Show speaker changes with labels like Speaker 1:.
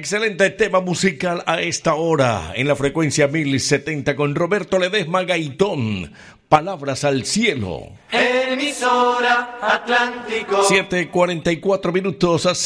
Speaker 1: excelente tema musical a esta hora en la frecuencia 1070 con Roberto Ledesma Gaitón. Palabras al cielo.
Speaker 2: Emisora Atlántico.
Speaker 1: 7:44 minutos.